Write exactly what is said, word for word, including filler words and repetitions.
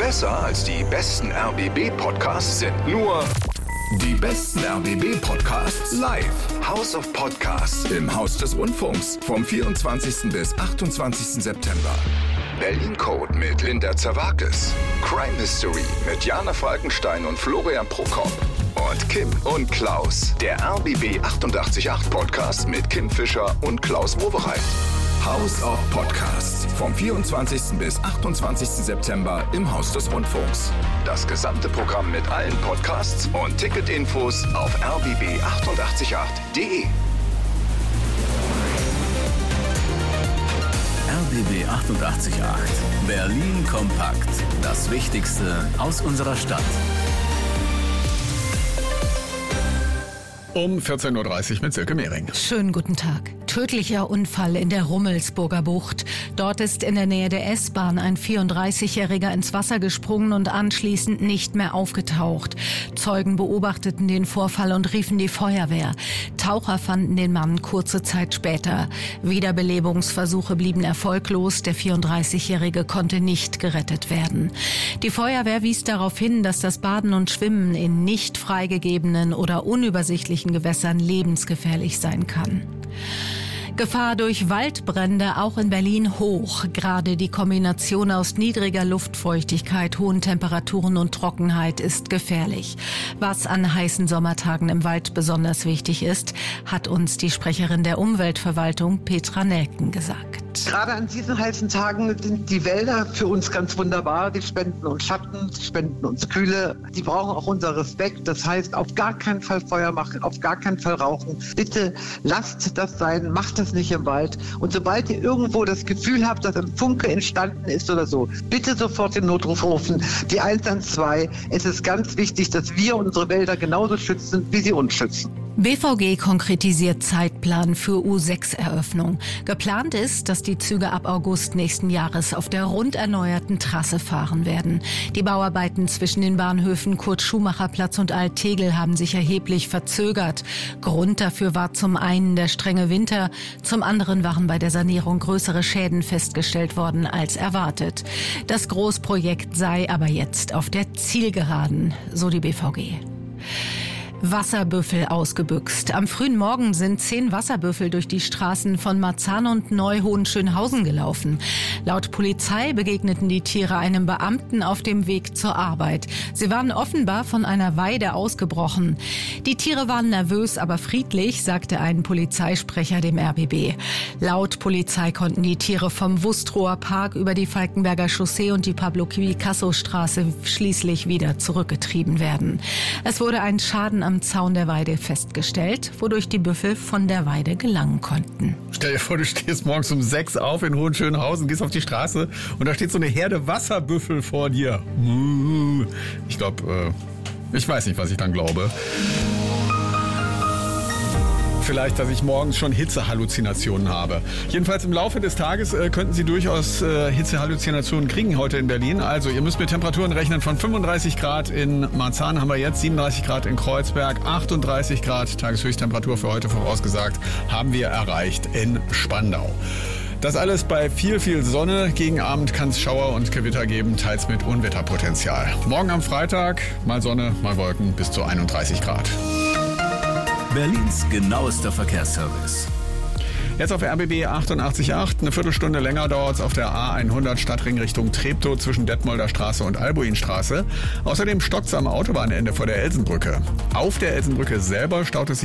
Besser als die besten R B B-Podcasts sind nur die besten R B B-Podcasts live. House of Podcasts im Haus des Rundfunks vom vierundzwanzigsten bis achtundzwanzigsten September. Berlin Code mit Linda Zerwakis. Crime Mystery mit Jana Falkenstein und Florian Prokop. Und Kim und Klaus. Der R B B achtundachtzig Komma acht Podcast mit Kim Fischer und Klaus Wowereit. House of Podcasts vom vierundzwanzigsten bis achtundzwanzigsten September im Haus des Rundfunks. Das gesamte Programm mit allen Podcasts und Ticketinfos auf r b b achtundachtzig Komma acht punkt de. R B B achtundachtzig Komma acht. Berlin kompakt. Das Wichtigste aus unserer Stadt. Um vierzehn Uhr dreißig mit Silke Mehring. Schönen guten Tag. Tödlicher Unfall in der Rummelsburger Bucht. Dort ist in der Nähe der S-Bahn ein vierunddreißigjähriger ins Wasser gesprungen und anschließend nicht mehr aufgetaucht. Zeugen beobachteten den Vorfall und riefen die Feuerwehr. Taucher fanden den Mann kurze Zeit später. Wiederbelebungsversuche blieben erfolglos. Der vierunddreißigjährige konnte nicht gerettet werden. Die Feuerwehr wies darauf hin, dass das Baden und Schwimmen in nicht freigegebenen oder unübersichtlichen Gewässern lebensgefährlich sein kann. Gefahr durch Waldbrände auch in Berlin hoch. Gerade die Kombination aus niedriger Luftfeuchtigkeit, hohen Temperaturen und Trockenheit ist gefährlich. Was an heißen Sommertagen im Wald besonders wichtig ist, hat uns die Sprecherin der Umweltverwaltung Petra Nelken gesagt. Gerade an diesen heißen Tagen sind die Wälder für uns ganz wunderbar. Die spenden uns Schatten, die spenden uns Kühle. Die brauchen auch unser Respekt. Das heißt, auf gar keinen Fall Feuer machen, auf gar keinen Fall rauchen. Bitte lasst das sein, macht das nicht im Wald. Und sobald ihr irgendwo das Gefühl habt, dass ein Funke entstanden ist oder so, bitte sofort den Notruf rufen, die eins eins zwei. Es ist ganz wichtig, dass wir unsere Wälder genauso schützen, wie sie uns schützen. B V G konkretisiert Zeitplan für U sechs Eröffnung. Geplant ist, dass die Züge ab August nächsten Jahres auf der rund erneuerten Trasse fahren werden. Die Bauarbeiten zwischen den Bahnhöfen Kurt-Schumacher-Platz und Alt-Tegel haben sich erheblich verzögert. Grund dafür war zum einen der strenge Winter, zum anderen waren bei der Sanierung größere Schäden festgestellt worden als erwartet. Das Großprojekt sei aber jetzt auf der Zielgeraden, so die B V G. Wasserbüffel ausgebüxt. Am frühen Morgen sind zehn Wasserbüffel durch die Straßen von Marzahn und Neu-Hohenschönhausen gelaufen. Laut Polizei begegneten die Tiere einem Beamten auf dem Weg zur Arbeit. Sie waren offenbar von einer Weide ausgebrochen. Die Tiere waren nervös, aber friedlich, sagte ein Polizeisprecher dem R B B. Laut Polizei konnten die Tiere vom Wustrower Park über die Falkenberger Chaussee und die Pablo-Picasso-Straße schließlich wieder zurückgetrieben werden. Es wurde ein Schaden am Zaun der Weide festgestellt, wodurch die Büffel von der Weide gelangen konnten. Stell dir vor, du stehst morgens um sechs auf in Hohenschönhausen, gehst auf die Straße und da steht so eine Herde Wasserbüffel vor dir. Ich glaube, äh, ich weiß nicht, was ich dann glaube. Vielleicht, dass ich morgens schon Hitzehalluzinationen habe. Jedenfalls im Laufe des Tages äh, könnten Sie durchaus äh, Hitzehalluzinationen kriegen heute in Berlin. Also ihr müsst mit Temperaturen rechnen von fünfunddreißig Grad in Marzahn haben wir jetzt, siebenunddreißig Grad in Kreuzberg, achtunddreißig Grad Tageshöchsttemperatur für heute vorausgesagt, haben wir erreicht in Spandau. Das alles bei viel, viel Sonne. Gegen Abend kann es Schauer und Gewitter geben, teils mit Unwetterpotenzial. Morgen am Freitag mal Sonne, mal Wolken bis zu einunddreißig Grad. Berlins genauester Verkehrsservice. Jetzt auf R B B achtundachtzig Komma acht. Eine Viertelstunde länger dauert es auf der A hundert Stadtring Richtung Treptow zwischen Detmolder Straße und Albuinstraße. Außerdem stockt es am Autobahnende vor der Elsenbrücke. Auf der Elsenbrücke selber staut es sich